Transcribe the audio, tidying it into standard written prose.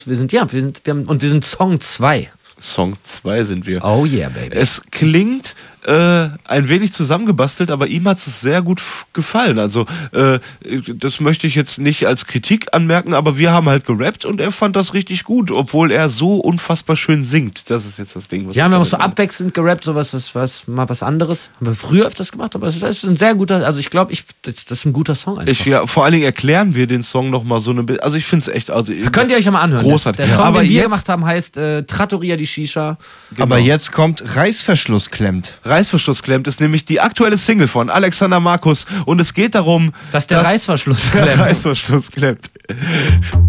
Wir sind Song 2. Song 2 sind wir. Oh yeah, baby. Es klingt ein wenig zusammengebastelt, aber ihm hat es sehr gut gefallen. Also das möchte ich jetzt nicht als Kritik anmerken, aber wir haben halt gerappt und er fand das richtig gut, obwohl er so unfassbar schön singt. Das ist jetzt das Ding, was wir haben auch so abwechselnd gerappt, sowas, das war mal was anderes. Haben wir früher öfters gemacht, aber es ist ein sehr guter, also ich glaube, das ist ein guter Song einfach. Vor allen Dingen erklären wir den Song nochmal so eine bisschen, also ich finde es echt, also könnt ihr euch ja mal anhören. Großartig. Der Song, aber den wir gemacht haben, heißt Trattoria di Shisha. Genau. Aber jetzt kommt Reißverschluss klemmt. Reißverschluss klemmt ist nämlich die aktuelle Single von Alexander Markus und es geht darum, dass der Reißverschluss klemmt. Reißverschluss klemmt.